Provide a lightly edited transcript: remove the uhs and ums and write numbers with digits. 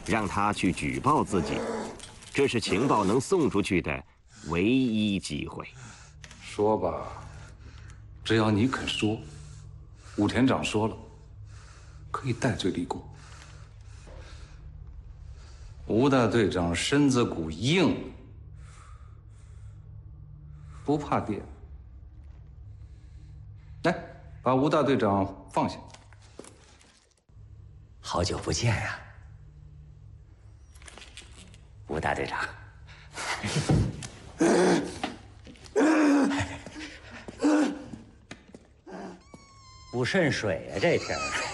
让他去举报自己。这是情报能送出去的唯一机会。 说吧，只要你肯说，武田长说了，可以戴罪立过。吴大队长身子骨硬，不怕电。来，把吴大队长放下。 好久不见呀，吴大队长。不渗水呀，这天儿。